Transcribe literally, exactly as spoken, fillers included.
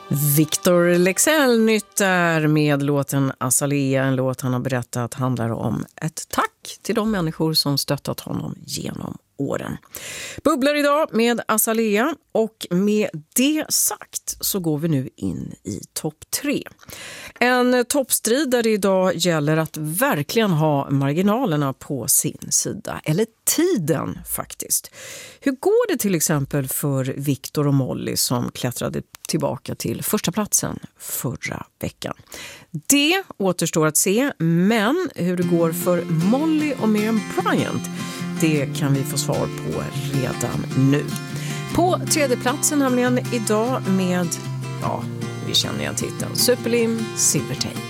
Victor Leksell nytt där med låten Azalea, en låt han har berättat handlar om ett tack till de människor som stöttat honom genom åren. Bubblar idag med Azalea, och med det sagt så går vi nu in i topp tre. En toppstrid där det idag gäller att verkligen ha marginalerna på sin sida, eller tiden faktiskt. Hur går det till exempel för Victor och Molly som klättrade tillbaka till första platsen förra veckan? Det återstår att se, men hur det går för Molly och Miriam Bryant, det kan vi få svar på redan nu. På tredje platsen nämligen idag med, ja, vi känner igen titeln, Superlim Silvertape.